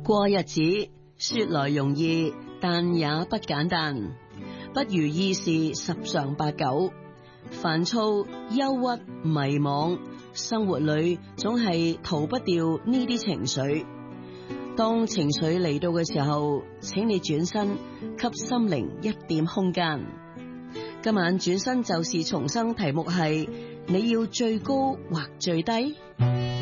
過日子說來容易，但也不簡單。不如意事十常八九，煩躁、憂鬱、迷惘，生活裏總係逃不掉呢啲情緒。當情緒嚟到嘅時候，請你轉身，給心靈一點空間。今晚轉身就是重生，題目係你要最高或最低。